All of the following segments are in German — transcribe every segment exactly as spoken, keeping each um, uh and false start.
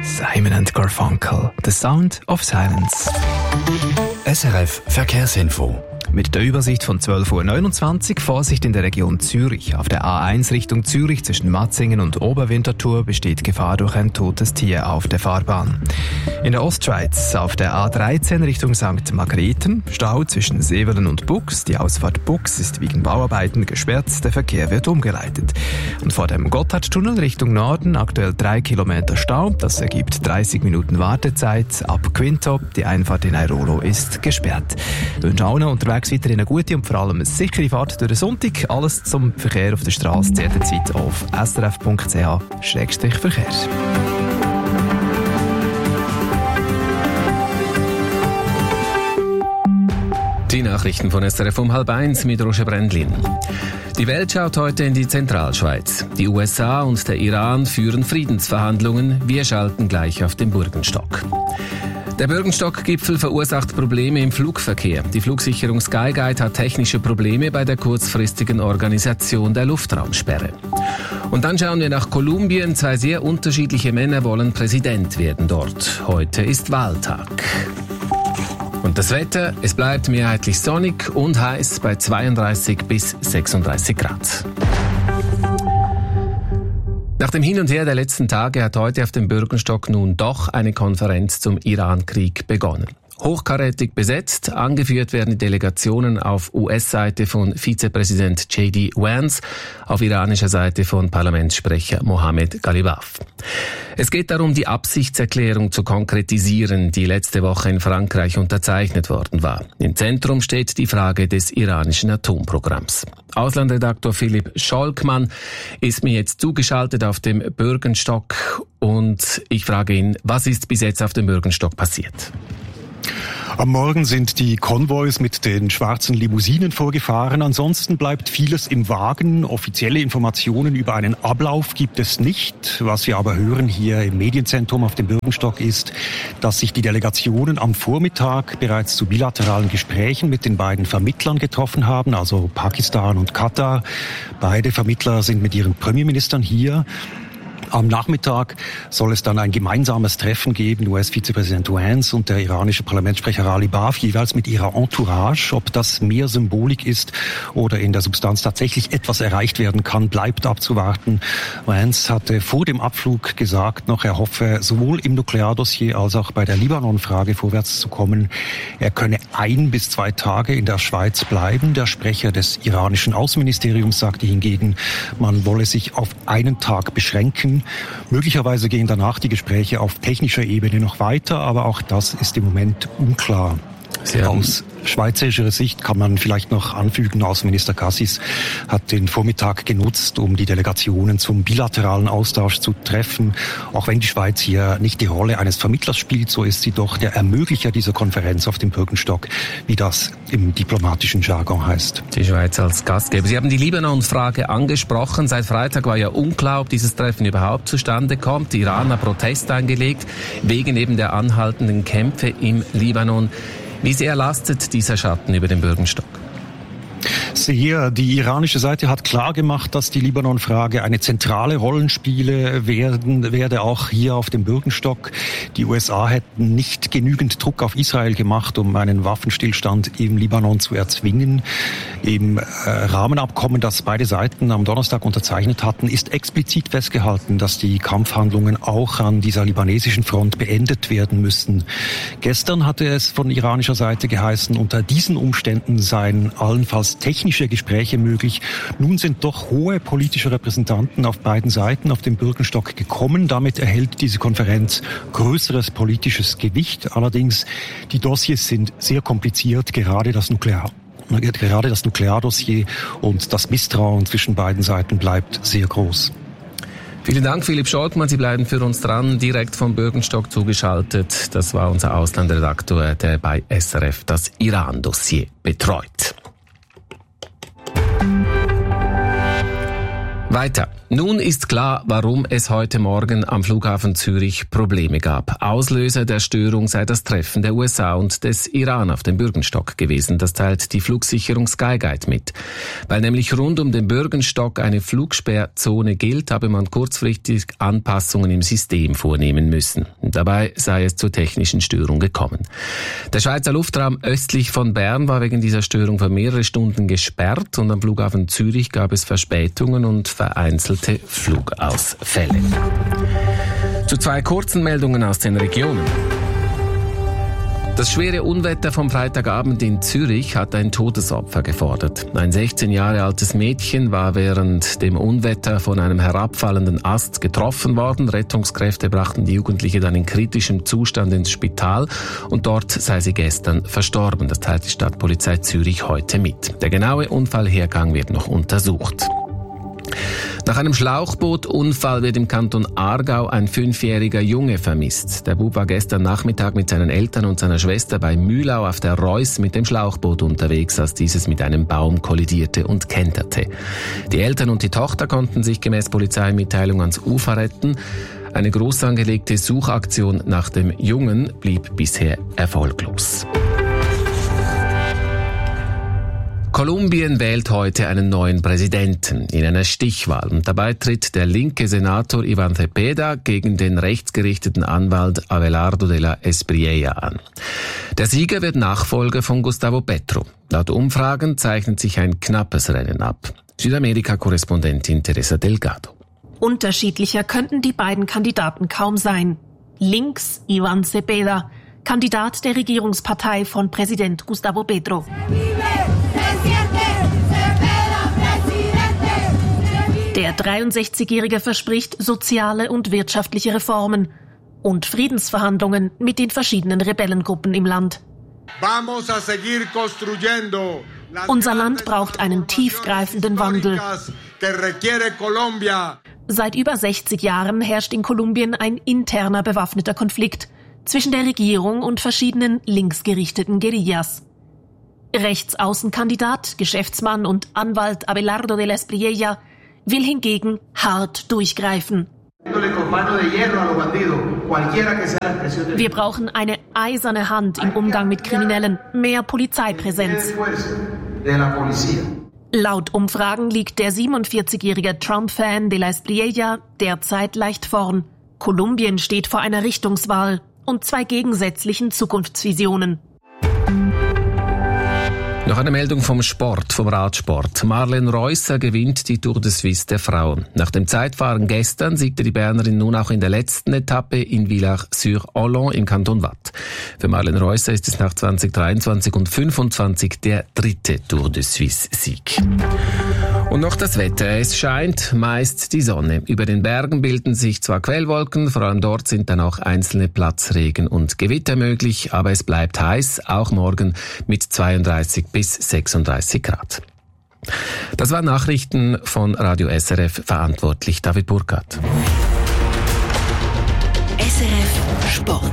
Simon and Garfunkel, The Sound of Silence. S R F Verkehrsinfo. Mit der Übersicht von zwölf Uhr neunundzwanzig, Vorsicht in der Region Zürich. Auf der A eins Richtung Zürich zwischen Matzingen und Oberwinterthur besteht Gefahr durch ein totes Tier auf der Fahrbahn. In der Ostschweiz auf der A dreizehn Richtung Sankt Margrethen, Stau zwischen Sevelen und Bux. Die Ausfahrt Bux ist wegen Bauarbeiten gesperrt, der Verkehr wird umgeleitet. Und vor dem Gotthardtunnel Richtung Norden aktuell drei Kilometer Stau. Das ergibt dreißig Minuten Wartezeit. Ab Quinto, die Einfahrt in Airolo ist gesperrt. Ich wünsche allen unterwegs weiterhin eine gute und vor allem eine sichere Fahrt durch den Sonntag. Alles zum Verkehr auf der Straße jederzeit auf s r f punkt c h slash verkehr. Die Nachrichten von S R F um halb eins mit Roger Brändlin. Die Welt schaut heute in die Zentralschweiz. Die U S A und der Iran führen Friedensverhandlungen. Wir schalten gleich auf den Bürgenstock. Der Bürgenstock-Gipfel verursacht Probleme im Flugverkehr. Die Flugsicherung Skyguide hat technische Probleme bei der kurzfristigen Organisation der Luftraumsperre. Und dann schauen wir nach Kolumbien. Zwei sehr unterschiedliche Männer wollen Präsident werden dort. Heute ist Wahltag. Und das Wetter, es bleibt mehrheitlich sonnig und heiß bei zweiunddreißig bis sechsunddreißig Grad. Nach dem Hin und Her der letzten Tage hat heute auf dem Bürgenstock nun doch eine Konferenz zum Iran-Krieg begonnen. Hochkarätig besetzt, angeführt werden die Delegationen auf U S-Seite von Vizepräsident J D Vance, auf iranischer Seite von Parlamentssprecher Mohammed Ghalibaf. Es geht darum, die Absichtserklärung zu konkretisieren, die letzte Woche in Frankreich unterzeichnet worden war. Im Zentrum steht die Frage des iranischen Atomprogramms. Auslandredaktor Philipp Scholkmann ist mir jetzt zugeschaltet auf dem Bürgenstock und ich frage ihn, was ist bis jetzt auf dem Bürgenstock passiert? Am Morgen sind die Konvois mit den schwarzen Limousinen vorgefahren. Ansonsten bleibt vieles im Wagen. Offizielle Informationen über einen Ablauf gibt es nicht. Was wir aber hören hier im Medienzentrum auf dem Bürgenstock ist, dass sich die Delegationen am Vormittag bereits zu bilateralen Gesprächen mit den beiden Vermittlern getroffen haben, also Pakistan und Katar. Beide Vermittler sind mit ihren Premierministern hier. Am Nachmittag soll es dann ein gemeinsames Treffen geben, U S-Vizepräsident Vance und der iranische Parlamentssprecher Ghalibaf, jeweils mit ihrer Entourage. Ob das mehr Symbolik ist oder in der Substanz tatsächlich etwas erreicht werden kann, bleibt abzuwarten. Vance hatte vor dem Abflug gesagt noch, er hoffe, sowohl im Nukleardossier als auch bei der Libanon-Frage vorwärts zu kommen. Er könne ein bis zwei Tage in der Schweiz bleiben. Der Sprecher des iranischen Außenministeriums sagte hingegen, man wolle sich auf einen Tag beschränken. Möglicherweise gehen danach die Gespräche auf technischer Ebene noch weiter, aber auch das ist im Moment unklar. Aus schweizerischer Sicht kann man vielleicht noch anfügen, Außenminister Cassis hat den Vormittag genutzt, um die Delegationen zum bilateralen Austausch zu treffen. Auch wenn die Schweiz hier nicht die Rolle eines Vermittlers spielt, so ist sie doch der Ermöglicher dieser Konferenz auf dem Bürgenstock, wie das im diplomatischen Jargon heißt. Die Schweiz als Gastgeber. Sie haben die Libanon-Frage angesprochen. Seit Freitag war ja unklar, ob dieses Treffen überhaupt zustande kommt. Iran hat Protest eingelegt, wegen eben der anhaltenden Kämpfe im Libanon. Wie sehr lastet dieser Schatten über den Bürgenstock? Sehr. Die iranische Seite hat klar gemacht, dass die Libanon-Frage eine zentrale Rolle spiele werden werde, auch hier auf dem Bürgenstock. Die U S A hätten nicht genügend Druck auf Israel gemacht, um einen Waffenstillstand im Libanon zu erzwingen. Im äh, Rahmenabkommen, das beide Seiten am Donnerstag unterzeichnet hatten, ist explizit festgehalten, dass die Kampfhandlungen auch an dieser libanesischen Front beendet werden müssen. Gestern hatte es von iranischer Seite geheißen, unter diesen Umständen seien allenfalls technische Gespräche möglich. Nun sind doch hohe politische Repräsentanten auf beiden Seiten auf den Bürgenstock gekommen. Damit erhält diese Konferenz größeres politisches Gewicht. Allerdings, die Dossiers sind sehr kompliziert, gerade das Nuklear. Gerade das Nukleardossier und das Misstrauen zwischen beiden Seiten bleibt sehr groß. Vielen Dank, Philipp Scholkmann. Sie bleiben für uns dran, direkt vom Bürgenstock zugeschaltet. Das war unser Auslandredaktor, der bei S R F das Iran-Dossier betreut. Weiter. Nun ist klar, warum es heute Morgen am Flughafen Zürich Probleme gab. Auslöser der Störung sei das Treffen der U S A und des Iran auf dem Bürgenstock gewesen. Das teilt die Flugsicherung Skyguide mit. Weil nämlich rund um den Bürgenstock eine Flugsperrzone gilt, habe man kurzfristig Anpassungen im System vornehmen müssen. Dabei sei es zur technischen Störung gekommen. Der Schweizer Luftraum östlich von Bern war wegen dieser Störung für mehrere Stunden gesperrt und am Flughafen Zürich gab es Verspätungen und vereinzelte Flugausfälle. Zu zwei kurzen Meldungen aus den Regionen. Das schwere Unwetter vom Freitagabend in Zürich hat ein Todesopfer gefordert. Ein sechzehn Jahre altes Mädchen war während dem Unwetter von einem herabfallenden Ast getroffen worden. Rettungskräfte brachten die Jugendliche dann in kritischem Zustand ins Spital und dort sei sie gestern verstorben. Das teilt die Stadtpolizei Zürich heute mit. Der genaue Unfallhergang wird noch untersucht. Nach einem Schlauchbootunfall wird im Kanton Aargau ein fünfjähriger Junge vermisst. Der Bub war gestern Nachmittag mit seinen Eltern und seiner Schwester bei Mühlau auf der Reuss mit dem Schlauchboot unterwegs, als dieses mit einem Baum kollidierte und kenterte. Die Eltern und die Tochter konnten sich gemäß Polizeimitteilung ans Ufer retten. Eine groß angelegte Suchaktion nach dem Jungen blieb bisher erfolglos. Kolumbien wählt heute einen neuen Präsidenten in einer Stichwahl und dabei tritt der linke Senator Iván Cepeda gegen den rechtsgerichteten Anwalt Abelardo de la Espriella an. Der Sieger wird Nachfolger von Gustavo Petro. Laut Umfragen zeichnet sich ein knappes Rennen ab. Südamerika-Korrespondentin Teresa Delgado. Unterschiedlicher könnten die beiden Kandidaten kaum sein. Links Iván Cepeda, Kandidat der Regierungspartei von Präsident Gustavo Petro. Der dreiundsechzigjährige verspricht soziale und wirtschaftliche Reformen und Friedensverhandlungen mit den verschiedenen Rebellengruppen im Land. Unser Land braucht einen tiefgreifenden Wandel. Seit über sechzig Jahren herrscht in Kolumbien ein interner bewaffneter Konflikt zwischen der Regierung und verschiedenen linksgerichteten Guerillas. Rechtsaußenkandidat, Geschäftsmann und Anwalt Abelardo de la Espriella will hingegen hart durchgreifen. Wir brauchen eine eiserne Hand im Umgang mit Kriminellen, mehr Polizeipräsenz. Laut Umfragen liegt der siebenundvierzigjährige Trump-Fan de la Espriella derzeit leicht vorn. Kolumbien steht vor einer Richtungswahl und zwei gegensätzlichen Zukunftsvisionen. Noch eine Meldung vom Sport, vom Radsport. Marlene Reusser gewinnt die Tour de Suisse der Frauen. Nach dem Zeitfahren gestern siegte die Bernerin nun auch in der letzten Etappe in Villars-sur-Hollon im Kanton Waadt. Für Marlene Reusser ist es nach zwanzig dreiundzwanzig und fünfundzwanzig der dritte Tour de Suisse-Sieg. Und noch das Wetter. Es scheint meist die Sonne. Über den Bergen bilden sich zwar Quellwolken, vor allem dort sind dann auch einzelne Platzregen und Gewitter möglich, aber es bleibt heiß, auch morgen mit zweiunddreißig bis sechsunddreißig Grad. Das waren Nachrichten von Radio S R F, verantwortlich David Burkhardt. S R F Sport.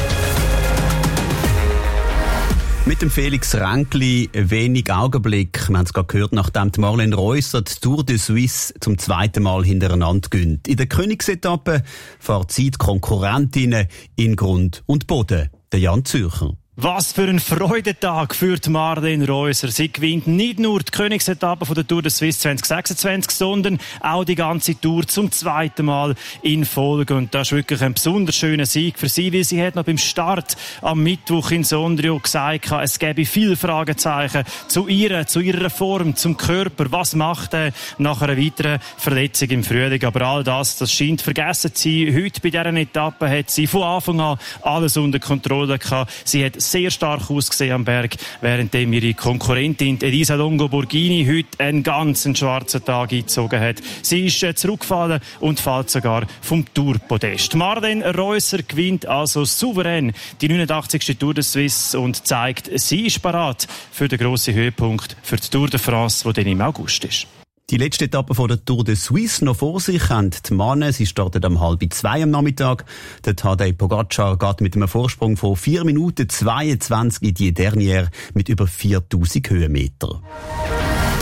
Mit dem Felix Ränkli wenig Augenblick. Wir haben es gerade gehört, nachdem die Marlene Reusser die Tour de Suisse zum zweiten Mal hintereinander gönnt. In der Königsetappe fährt sie die Konkurrentinnen in Grund und Boden. Der Jan Zürcher. Was für ein Freudentag für Marlene Reusser. Sie gewinnt nicht nur die Königsetappe von der Tour de Suisse zwanzig sechsundzwanzig, sondern auch die ganze Tour zum zweiten Mal in Folge. Und das ist wirklich ein besonders schöner Sieg für sie, weil sie hat noch beim Start am Mittwoch in Sondrio gesagt, es gäbe viele Fragezeichen zu ihr, zu ihrer Form, zum Körper. Was macht er nach einer weiteren Verletzung im Frühling? Aber all das, das scheint vergessen zu sein. Heute bei dieser Etappe hat sie von Anfang an alles unter Kontrolle gehabt. Sie hat sehr stark ausgesehen am Berg, währenddem ihre Konkurrentin Elisa Longo Borghini heute einen ganzen schwarzen Tag eingezogen hat. Sie ist äh, zurückgefallen und fällt sogar vom Tourpodest. Marlene Reusser gewinnt also souverän die neunundachtzigste Tour de Suisse und zeigt, sie ist bereit für den grossen Höhepunkt für die Tour de France, die dann im August ist. Die letzte Etappe von der Tour de Suisse noch vor sich haben die Männer. Sie startet um halb zwei am Nachmittag. Der Tadej Pogacar geht mit einem Vorsprung von vier Minuten zweiundzwanzig in die Dernière mit über viertausend Höhenmeter.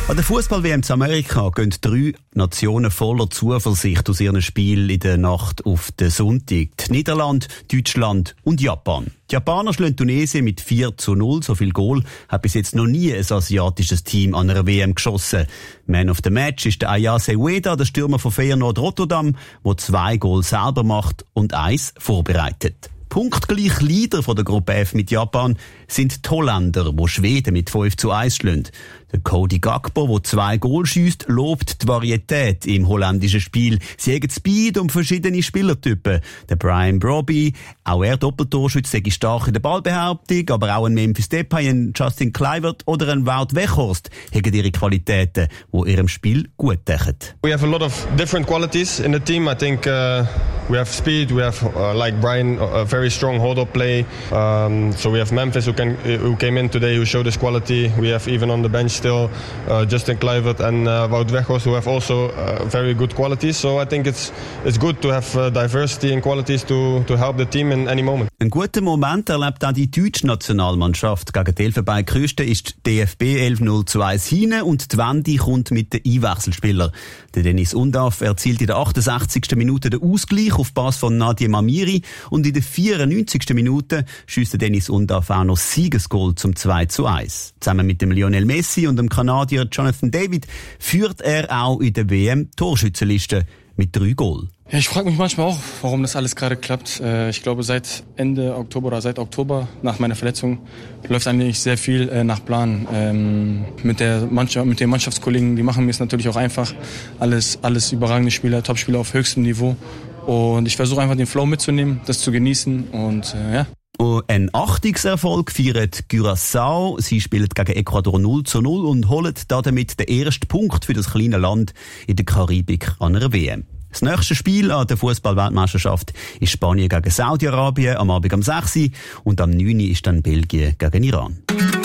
An der Fußball-W M zu Amerika gehen drei Nationen voller Zuversicht aus ihren Spielen in der Nacht auf den Sonntag. Die Niederlande, Deutschland und Japan. Die Japaner schlagen Tunesien mit vier zu null. So viel Goal hat bis jetzt noch nie ein asiatisches Team an einer W M geschossen. Man of the Match ist der Ayase Ueda, der Stürmer von Feyenoord Rotterdam, der zwei Goal selber macht und eins vorbereitet. Punktgleich Leader von der Gruppe F mit Japan sind die Holländer, die Schweden mit fünf zu eins schlagen. Der Cody Gakpo, der zwei Goal schiesst, lobt die Varietät im holländischen Spiel. Sie haben Speed und verschiedene Spielertypen. Der Brian Brobby, auch er Doppeltorschütze, sei stark in der Ballbehauptung, aber auch ein Memphis Depay, ein Justin Kluivert oder ein Wout Weghorst haben ihre Qualitäten, die ihrem Spiel gut decken. We have a lot of different qualities in the team. I think uh, we have speed, we have uh, like Brian, a very strong hold-up play. Um, so we have Memphis who can who came in today who showed his quality. We have even on the bench still uh, Justin Kluivert and uh, Wout Weghorst who have also uh, very good qualities. So I think it's it's good to have uh, diversity in qualities to to help the team in any moment. Einen guten Moment erlebt auch die deutsche Nationalmannschaft. Gegen die Elfenbeinküste ist die D F B elf null zu eins hinten und die Wende kommt mit den Einwechselspielern. Der Dennis Undaff erzielt in der achtundsechzigsten Minute den Ausgleich auf Pass von Nadim Amiri und in der vierundneunzigsten Minute schiesst Dennis Undaff auch noch das Siegesgoal zum zwei zu eins. Zusammen mit dem Lionel Messi und dem Kanadier Jonathan David führt er auch in der W M-Torschützenliste mit drei Goal. Ja, ich frage mich manchmal auch, warum das alles gerade klappt. Ich glaube, seit Ende Oktober oder seit Oktober nach meiner Verletzung läuft eigentlich sehr viel nach Plan. Ähm, mit der Mannschaft, mit den Mannschaftskollegen, die machen mir es natürlich auch einfach. Alles, alles überragende Spieler, Topspieler auf höchstem Niveau. Und ich versuche einfach den Flow mitzunehmen, das zu genießen und äh, ja. Ein Achtungserfolg feiert Curaçao. Sie spielen gegen Ecuador null zu null und holen damit den ersten Punkt für das kleine Land in der Karibik an einer W M. Das nächste Spiel an der Fußball-Weltmeisterschaft ist Spanien gegen Saudi-Arabien am Abend um sechs Uhr und am neun Uhr ist dann Belgien gegen Iran.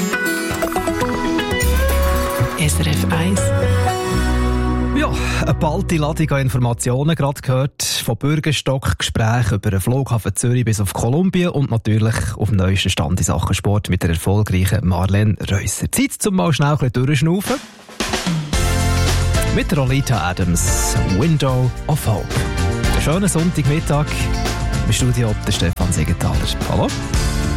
S R F eins. Ja, eine ballte Ladung an Informationen gerade gehört. Von Bürgerstock, Gespräche über den Flughafen Zürich bis auf Kolumbien und natürlich auf dem neuesten Stand in Sachen Sport mit der erfolgreichen Marlene Reusser. Zeit zum mal schnell ein bisschen durchschnaufen. Mit Rolita Adams, Window of Hope. Einen schönen Sonntagmittag. Im Studio der Stefan Siegenthaler. Hallo.